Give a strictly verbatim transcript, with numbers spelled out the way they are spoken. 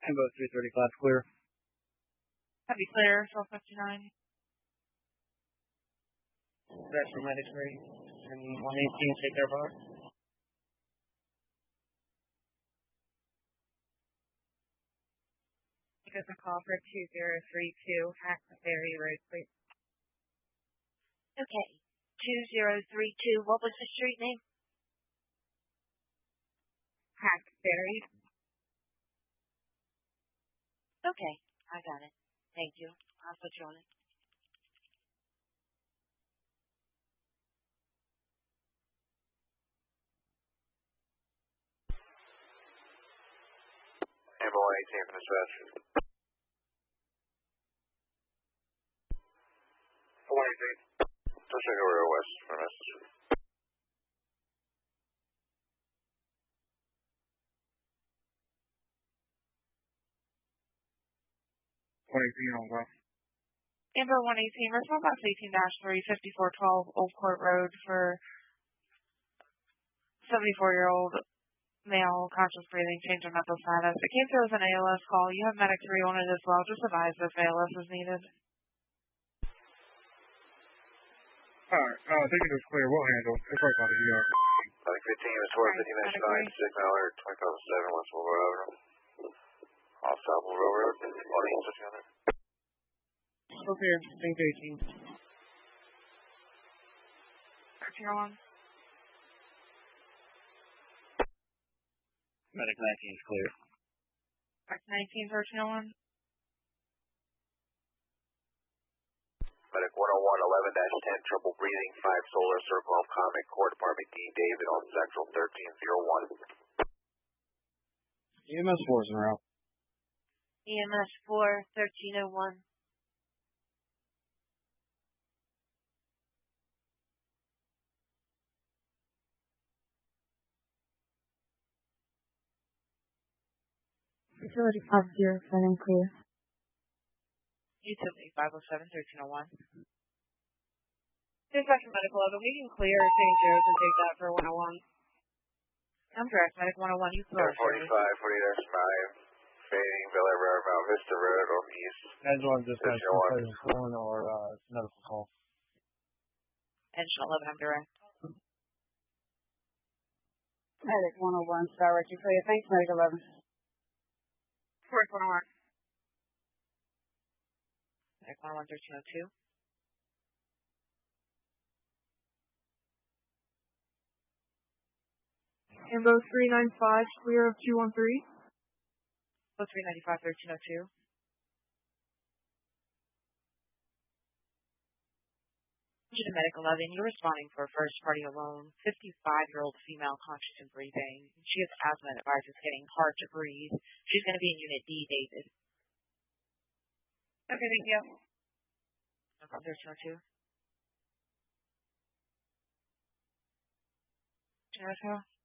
Ambo three thirty-five clear. Heavy clear, twelve fifty-nine. That's for medic three. And one eighteen, take their bar. Give us a call for two zero three two Hackberry Road, please. Okay. two zero three two, what was the street name? Hackberry. Okay, I got it. Thank you. I'll put you on it. Ambo one eighteen from dispatch. one eighteen. Just check over west for a message. one eighteen on well. Amber one eighteen, respond box eighteen dash three, fifty-four twelve Old Court Road for seventy-four-year-old male, conscious breathing, change of mental status. It came through as an A L S call. You have medic three on it as well. Just advise if A L S is needed. Alright, uh, I think it is clear. We'll handle. It's right by the E R. Medic fifteen is twelve fifty minutes nine, six hour, twenty-five seven, West Boulevard Avenue. Off South Boulevard Road. Audience, what's your name? Okay, think eighteen. thirteen oh one. Medic nineteen is clear. nineteen, thirteen oh one. Medic one oh one, eleven dash ten, trouble breathing, five Solar Circle of Comic Court Department D. David on Central thirteen oh one. E M S four is en route. E M S four, thirteen oh one. Facility five zero seven clear. Utility five oh seven, thirteen oh one. Dispatch from Medical eleven, we can clear Saint Joe's and take that for one oh one. I'm direct, Medic one oh one, you clear. forty-five, forty dash five, fading, Bel Air Road, Mount Vista Road, on east. As one dispatch from phone or uh, medical call. Engine eleven, I'm direct. Medic one oh one, Star Richard clear. Thanks, Medic eleven. Force one oh one. Medic one oh one, thirteen oh two. Ambo three ninety-five, clear of two one three. Oh, three ninety-five, thirteen oh two. To Medic eleven, you're responding for a first party alone. fifty-five-year-old female, conscious and breathing. She has asthma and advises getting hard to breathe. She's going to be in Unit D, David. Okay, thank you. No problem, thirteen oh two. Jericho?